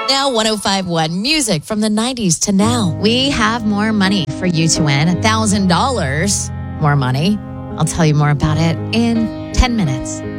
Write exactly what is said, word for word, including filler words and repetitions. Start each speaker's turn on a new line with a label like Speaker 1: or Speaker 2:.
Speaker 1: Now one oh five point one music from the nineties to now.
Speaker 2: We have more money for you to win. one thousand dollars more money. I'll tell you more about it in ten minutes.